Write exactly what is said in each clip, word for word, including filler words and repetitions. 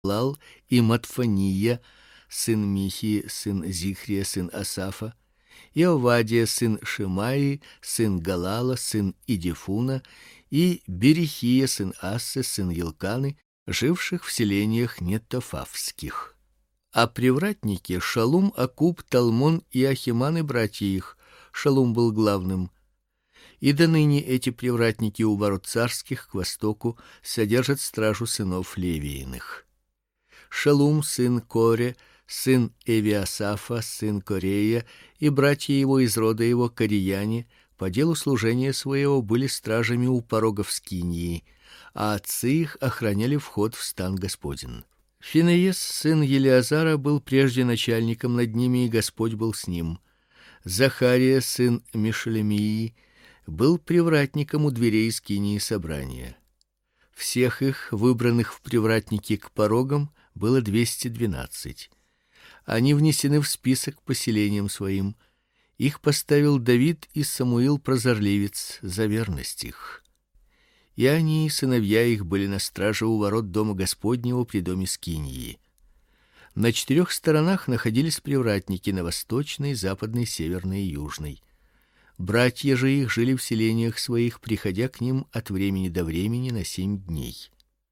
Лал и Матфания, сын Михи, сын Зихрия, сын Асафа, и Овадия, сын Шимаи, сын Галала, сын Идифуна, и Берихия, сын Ассы, сын Елканы, живших в селениях нетофавских. А привратники Шалум, Акуб, Талмон и Ахиманы, братья их. Шалум был главным. И до ныне эти привратники у ворот царских к востоку содержат стражу сынов Левииных. Шалум, сын Коре, сын Эвиасафа, сын Корея, и братья его из рода его корияне по делу служения своего были стражами у порогов скинии, а отцы их охраняли вход в стан Господень. Финеес, сын Елиазара, был прежде начальником над ними, и Господь был с ним. Захария, сын Мишелемии, был привратником у дверей скинии собрания. Всех их, выбранных в привратники к порогам, было двести двенадцать. Они внесены в список по селениям своим. Их поставил Давид и Самуил прозорливец за верность их. И они, и сыновья их, были на страже у ворот дома Господнего при доме скинии. На четырех сторонах находились привратники: на восточной, западной, северной и южной. Братья же их жили в селениях своих, приходя к ним от времени до времени на семь дней.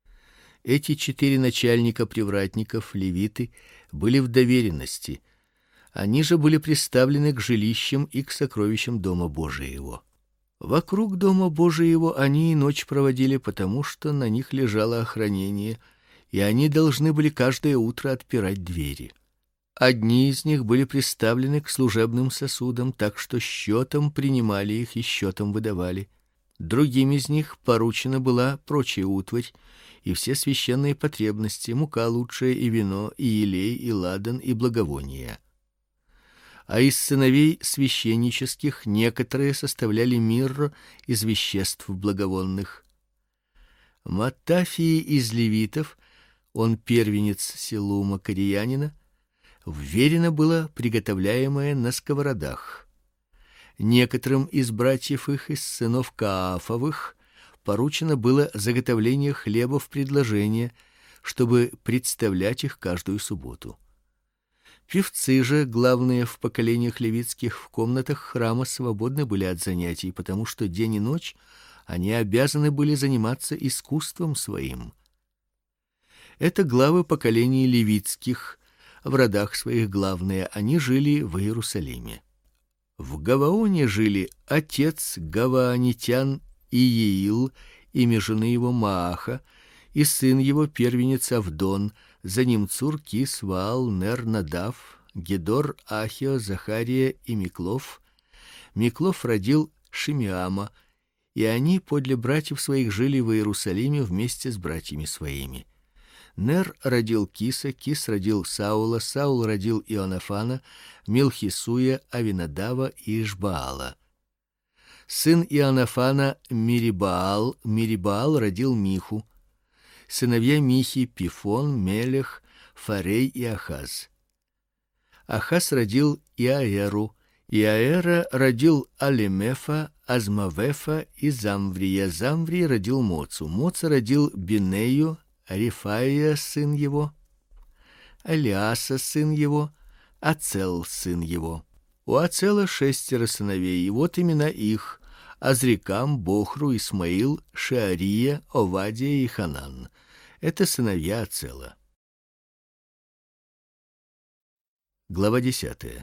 Эти четыре начальника привратников, левиты, были в доверенности. Они же были приставлены к жилищам и к сокровищам дома Божиего. Вокруг дома Божиего они и ночь проводили, потому что на них лежало охранение, и они должны были каждое утро отпирать двери. Одни из них были приставлены к служебным сосудам, так что счетом принимали их и счетом выдавали. Другим из них поручена была прочая утварь и все священные потребности: мука лучшая, и вино, и елей, и ладан, и благовония. А из сыновей священнических некоторые составляли мирру из веществ благовонных. Маттафии из левитов, он первенец Селума корянина, вверено было приготовляемое на сковородах. Некоторым из братьев их, из сынов Каафовых, поручено было заготовление хлеба в предложение, чтобы представлять их каждую субботу. Певцы же, главные в поколениях левитских, в комнатах храма свободны были от занятий, потому что день и ночь они обязаны были заниматься искусством своим. Это главы поколений левитских, в родах своих главные, они жили в Иерусалиме. В Гаваоне жили отец гаваонитян Иеил, имя жены его Мааха, и сын его первенец Авдон, за ним Цур, Кис, Ваал, Нер, Надав, Гедор, Ахио, Захария и Миклов. Миклов родил Шимеама, и они подле братьев своих жили в Иерусалиме вместе с братьями своими. Нер родил Киса, Кис родил Саула, Саул родил Ионафана, Милхисуя, Авинадава и Ишбаала. Сын Ионафана Мирибаал, Мирибаал родил Миху. Сыновья Михи: Пифон, Мелех, Фарей и Ахаз. Ахаз родил Иаэру, Иаэра родил Алемефа, Азмавефа и Замврия. Замврий родил Моцу, Моца родил Бинею, Рифаия сын его, Алиаса сын его, Ацел сын его. У Ацела шестеро сыновей, и вот имена их: Азрикам, Бохру, Исмаил, Шеария, Овадия и Ханан. Это сыновья Ацела. Глава десятая.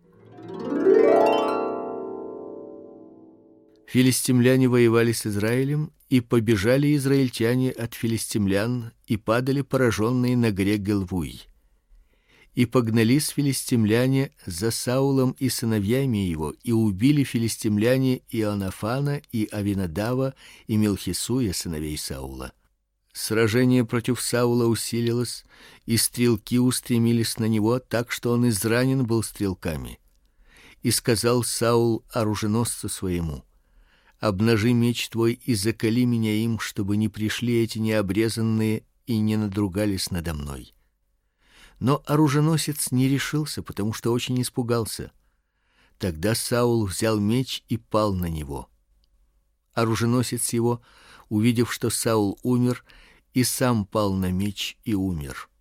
Филистимляне воевали с Израилем, и побежали израильтяне от филистимлян и падали пораженные на горе Гелвуй. И погнались филистимляне за Саулом и сыновьями его, и убили филистимляне Ионафана и Авинадава и Милхисуя, сыновей Саула. Сражение против Саула усилилось, и стрелки устремились на него, так что он изранен был стрелками. И сказал Саул оруженосцу своему: обнажи меч твой и заколи меня им, чтобы не пришли эти необрезанные и не надругались надо мной. Но оруженосец не решился, потому что очень испугался. Тогда Саул взял меч и пал на него. Оруженосец его, увидев, что Саул умер, и сам пал на меч и умер.